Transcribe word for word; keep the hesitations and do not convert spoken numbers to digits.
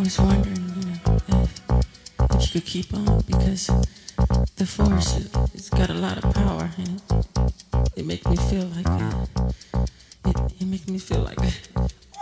was wondering, you know, if, if you could keep on because the force, it, it's got a lot of power and it, it makes me feel like, uh, it, it makes me feel like